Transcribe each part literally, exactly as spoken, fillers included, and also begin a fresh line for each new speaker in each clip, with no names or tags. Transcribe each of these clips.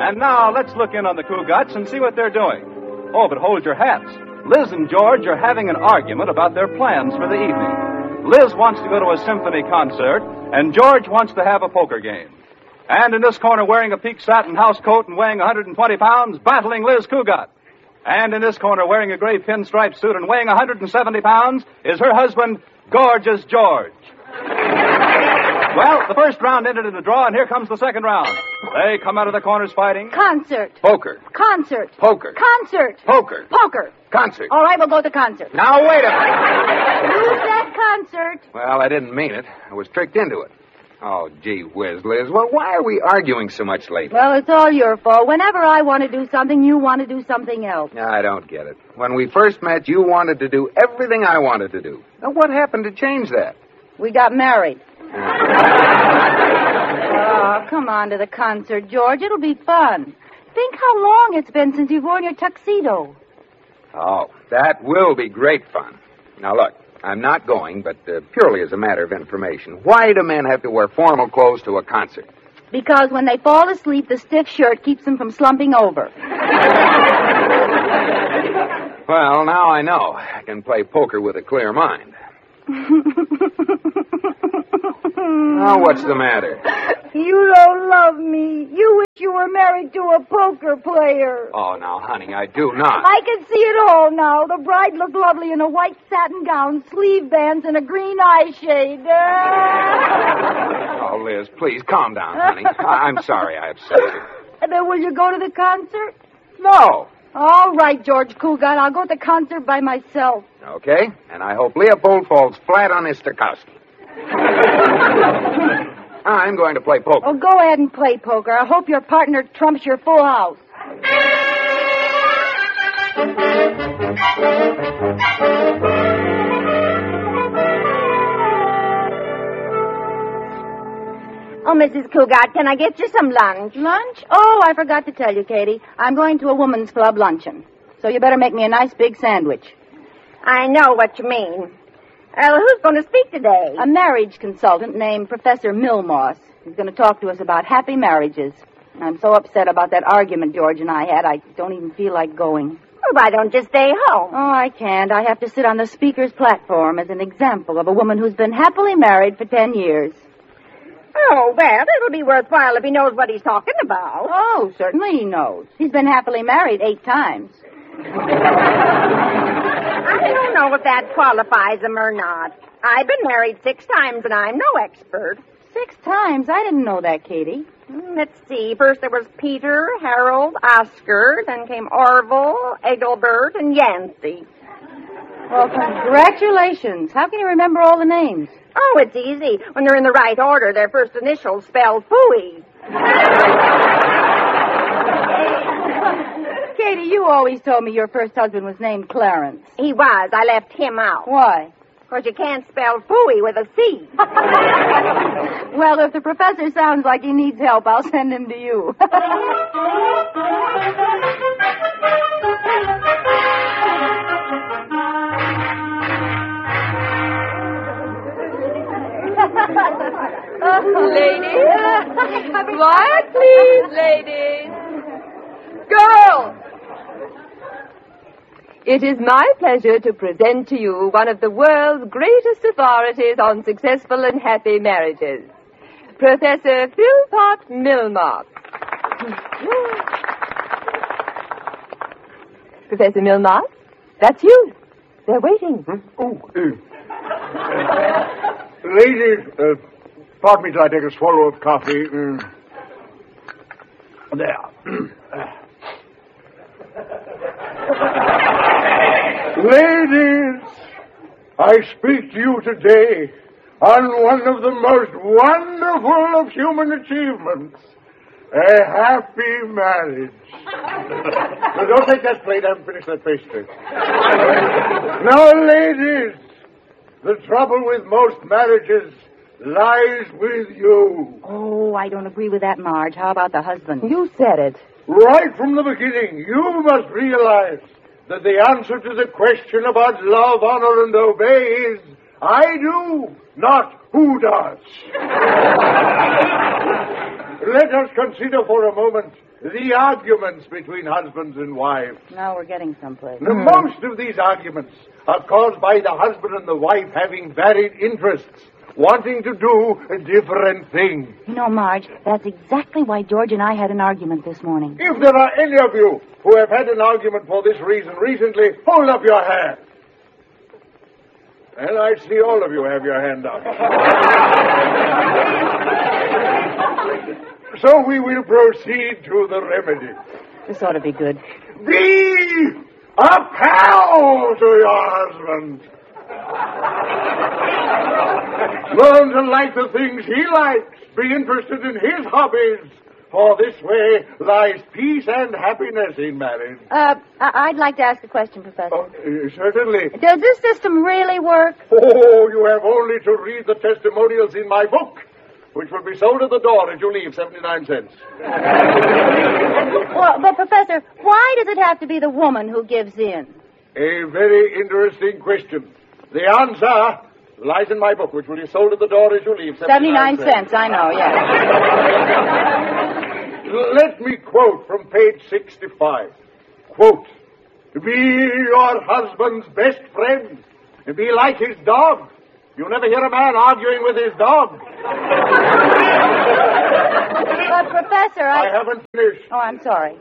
And now let's look in on the Cougats and see what they're doing. Oh, but hold your hats. Liz and George are having an argument about their plans for the evening. Liz wants to go to a symphony concert, and George wants to have a poker game. And in this corner, wearing a peak satin house coat and weighing one hundred twenty pounds, battling Liz Cougat. And in this corner, wearing a gray pinstripe suit and weighing one hundred seventy pounds, is her husband, Gorgeous George. Well, the first round ended in a draw, and here comes the second round. They come out of the corners fighting.
Concert.
Poker.
Concert.
Poker.
Concert.
Poker.
Poker.
Concert.
All right, we'll go to concert.
Now, wait a minute.
Who's that concert?
Well, I didn't mean it. I was tricked into it. Oh, gee whiz, Liz. Well, why are we arguing so much lately?
Well, it's all your fault. Whenever I want to do something, you want to do something else.
I don't get it. When we first met, you wanted to do everything I wanted to do. Now, what happened to change that?
We got married. Oh, come on to the concert, George. It'll be fun. Think how long it's been since you've worn your tuxedo.
Oh, that will be great fun. Now, look, I'm not going, but uh, purely as a matter of information. Why do men have to wear formal clothes to a concert?
Because when they fall asleep, the stiff shirt keeps them from slumping over.
Well, now I know. I can play poker with a clear mind. Now, what's the matter?
You don't love me. You wish you were married to a poker player.
Oh, now, honey, I do not.
I can see it all now. The bride looked lovely in a white satin gown, sleeve bands, and a green eyeshade.
Oh, Liz, please, calm down, honey. I- I'm sorry I upset you.
And then will you go to the concert?
No.
All right, George Cougat. I'll go to the concert by myself.
Okay, and I hope Leopold falls flat on his Stokowski. I'm going to play poker.
Oh, go ahead and play poker. I hope your partner trumps your full house.
Oh, Missus Cougat, can I get you some lunch?
Lunch? Oh, I forgot to tell you, Katie. I'm going to a woman's club luncheon. So you better make me a nice big sandwich.
I know what you mean. Uh, who's going to speak today?
A marriage consultant named Professor Milmoss. He's going to talk to us about happy marriages. I'm so upset about that argument George and I had, I don't even feel like going.
Well, why don't you stay home?
Oh, I can't. I have to sit on the speaker's platform as an example of a woman who's been happily married for ten years.
Oh, well, it'll be worthwhile if he knows what he's talking about.
Oh, certainly he knows. He's been happily married eight times.
I don't know if that qualifies him or not. I've been married six times, and I'm no expert.
Six times? I didn't know that, Katie.
Let's see. First there was Peter, Harold, Oscar, then came Orville, Egelbert, and Yancey.
Well, congratulations. How can you remember all the names?
Oh, it's easy. When they're in the right order, their first initials spell phooey.
Katie, you always told me your first husband was named Clarence.
He was. I left him out.
Why?
Because you can't spell phooey with a C.
Well, if the professor sounds like he needs help, I'll send him to you.
Ladies, quiet, please, ladies. Girls! It is my pleasure to present to you one of the world's greatest authorities on successful and happy marriages, Professor Philpott Milmoss. Professor Milmoss, that's you. They're waiting.
Hmm? Oh, uh, ladies, uh, pardon me till I take a swallow of coffee. Mm. There. Ladies, I speak to you today on one of the most wonderful of human achievements, a happy marriage. Now, don't take that plate. I haven't finished that pastry. Now, ladies, the trouble with most marriages lies with you.
Oh, I don't agree with that, Marge. How about the husband?
You said it.
Right from the beginning, you must realize that the answer to the question about love, honor, and obey is I do, not who does. let us consider for a moment the arguments between husbands and wives.
Now we're getting someplace.
The most of these arguments are caused by the husband and the wife having varied interests, wanting to do different things.
You know, Marge, that's exactly why George and I had an argument this morning.
If there are any of you who have had an argument for this reason recently, hold up your hand. And I see all of you have your hand up. So we will proceed to the remedy.
This ought to be good.
Be a pal to your husband. Learn to like the things he likes. Be interested in his hobbies. For this way lies peace and happiness in marriage.
Uh, I- I'd like to ask a question, Professor.
Oh, uh, certainly.
Does this system really work?
Oh, you have only to read the testimonials in my book, which will be sold at the door as you leave, seventy-nine cents.
Well, but, Professor, why does it have to be the woman who gives in?
A very interesting question. The answer lies in my book, which will be sold at the door as you leave,
seventy-nine,
seventy-nine
cents, I know, yes.
Let me quote from page sixty-five. Quote, be your husband's best friend. Be like his dog. You never hear a man arguing with his dog.
But, Professor, I...
I haven't finished.
Oh, I'm sorry.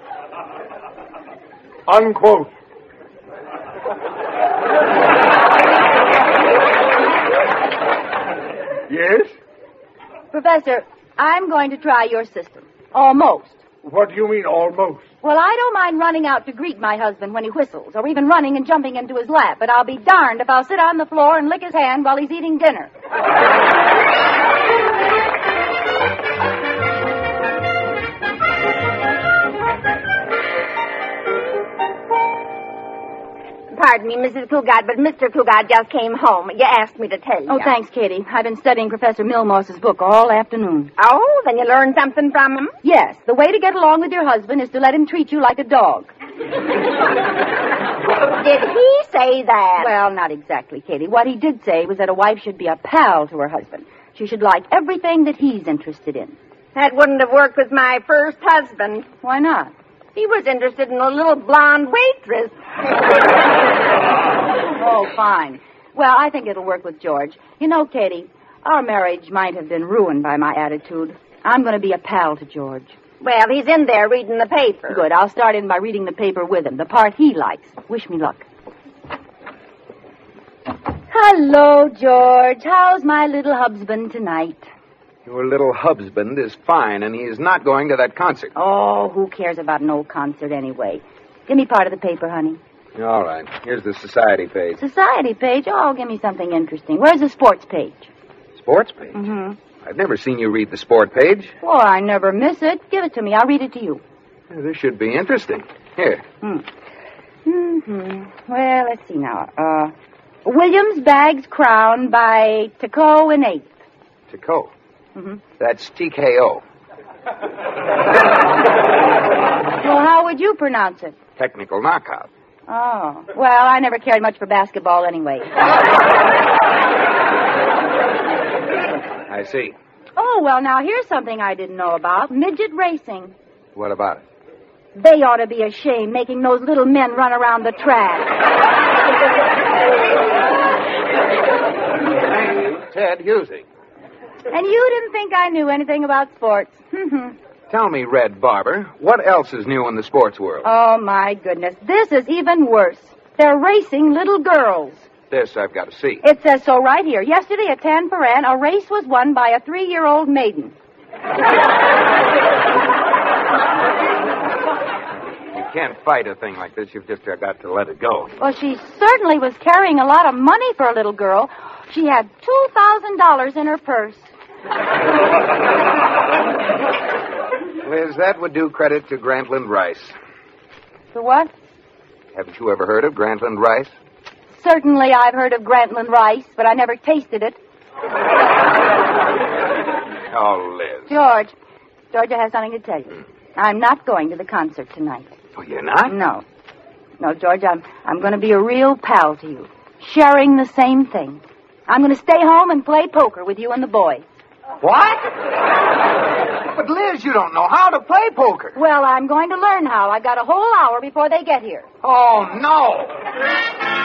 Unquote. Yes?
Professor, I'm going to try your system. Almost.
What do you mean, almost?
Well, I don't mind running out to greet my husband when he whistles, or even running and jumping into his lap, but I'll be darned if I'll sit on the floor and lick his hand while he's eating dinner.
Pardon me, Missus Cougat, but Mister Cougat just came home. You asked me to tell you.
Oh, thanks, Katie. I've been studying Professor Milmoss's book all afternoon.
Oh, then you learned something from him?
Yes, the way to get along with your husband is to let him treat you like a dog.
Did he say that?
Well, not exactly, Katie. What he did say was that a wife should be a pal to her husband. She should like everything that he's interested in.
That wouldn't have worked with my first husband.
Why not?
He was interested in a little blonde waitress.
Oh, fine. Well, I think it'll work with George. You know, Katie, our marriage might have been ruined by my attitude. I'm going to be a pal to George.
Well, he's in there reading the paper.
Good. I'll start in by reading the paper with him, the part he likes. Wish me luck. Hello, George. How's my little husband tonight?
Your little husband is fine, and he is not going to that concert.
Oh, who cares about an old concert anyway? Give me part of the paper, honey.
All right. Here's the society page.
Society page? Oh, give me something interesting. Where's the sports page?
Sports page?
Mm-hmm.
I've never seen you read the sport page.
Oh, I never miss it. Give it to me. I'll read it to you.
Yeah, this should be interesting. Here.
Hmm. Mm-hmm. Well, let's see now. Uh, Williams Bags Crown by Tico and Eighth.
Tico.
Mm-hmm.
That's T K O.
Well, how would you pronounce it?
Technical knockout.
Oh. Well, I never cared much for basketball anyway.
I see.
Oh, well, now here's something I didn't know about. Midget racing.
What about it?
They ought to be ashamed making those little men run around the track.
Thank you, Ted Husey.
And you didn't think I knew anything about sports.
Tell me, Red Barber, what else is new in the sports world?
Oh, my goodness. This is even worse. They're racing little girls.
This I've got to see.
It says so right here. Yesterday at Tanforan, a race was won by a three-year-old maiden.
You can't fight a thing like this. You've just uh, got to let it go.
Well, she certainly was carrying a lot of money for a little girl. She had two thousand dollars in her purse.
Liz, that would do credit to Grantland Rice.
The what?
Haven't you ever heard of Grantland Rice?
Certainly I've heard of Grantland Rice, but I never tasted it.
Oh, Liz.
George, George, I have something to tell you. I'm not going to the concert tonight.
Oh, you're not?
No. No, George, I'm, I'm going to be a real pal to you, sharing the same thing. I'm going to stay home and play poker with you and the boys.
What? But, Liz, you don't know how to play poker.
Well, I'm going to learn how. I've got a whole hour before they get here.
Oh, no.